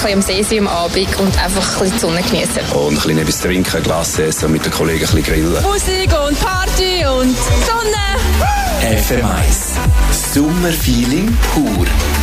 bisschen am See sein am Abend und einfach ein bisschen die Sonne genießen. Und ein bisschen etwas trinken, Glas essen und mit den Kollegen ein bisschen grillen. Musik und Party und Sonne. FM1. Sommerfeeling pur.